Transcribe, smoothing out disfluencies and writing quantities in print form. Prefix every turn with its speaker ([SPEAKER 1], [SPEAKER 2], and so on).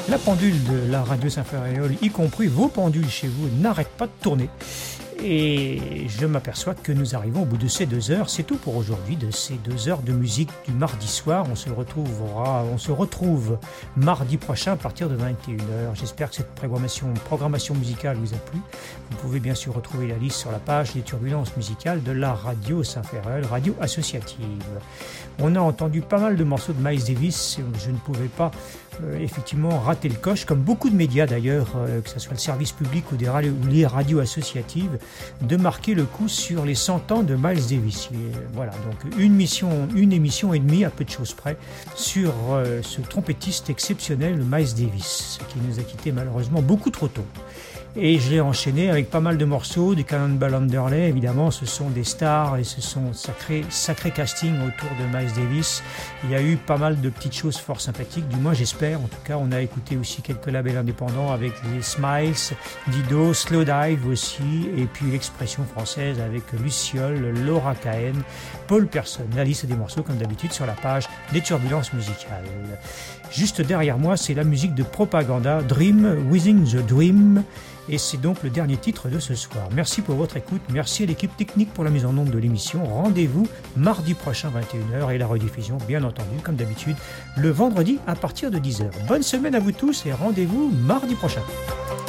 [SPEAKER 1] La pendule de la radio Saint-Ferréol, y compris vos pendules chez vous, n'arrête pas de tourner. Et je m'aperçois que nous arrivons au bout de ces 2 heures. C'est tout pour aujourd'hui de ces 2 heures de musique du mardi soir. On se retrouve mardi prochain à partir de 21h. J'espère que cette programmation musicale vous a plu. Vous pouvez bien sûr retrouver la liste sur la page des turbulences musicales de la radio Saint-Ferréol, radio associative. On a entendu pas mal de morceaux de Miles Davis. Je ne pouvais pas effectivement rater le coche, comme beaucoup de médias d'ailleurs, que ce soit le service public ou les radios associatives, de marquer le coup sur les 100 ans de Miles Davis. Et voilà, donc une émission et demie à peu de choses près sur ce trompettiste exceptionnel Miles Davis, qui nous a quittés malheureusement beaucoup trop tôt. Et je l'ai enchaîné avec pas mal de morceaux du Cannonball Adderley. Évidemment, ce sont des stars et ce sont sacré casting autour de Miles Davis. Il y a eu pas mal de petites choses fort sympathiques, du moins j'espère. En tout cas, on a écouté aussi quelques labels indépendants avec les Smiles, Dido, Slow Dive aussi, et puis l'expression française avec Luciole, Laura Cahen, Paul Person. La liste des morceaux, comme d'habitude, sur la page des turbulences musicales. Juste derrière moi, c'est la musique de Propaganda, Dream Within the Dream. Et c'est donc le dernier titre de ce soir. Merci pour votre écoute, merci à l'équipe technique pour la mise en onde de l'émission. Rendez-vous mardi prochain 21h et la rediffusion, bien entendu, comme d'habitude, le vendredi à partir de 10h. Bonne semaine à vous tous et rendez-vous mardi prochain.